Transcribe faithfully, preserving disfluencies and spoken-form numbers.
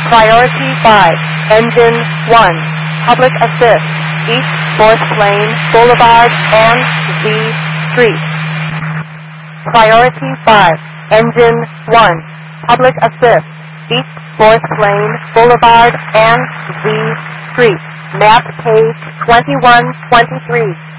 Priority five, Engine one, Public Assist, East fourth Lane, Boulevard and Z Street. Priority five, Engine one, Public Assist, East fourth Lane, Boulevard and Z Street. Map page twenty-one twenty-three.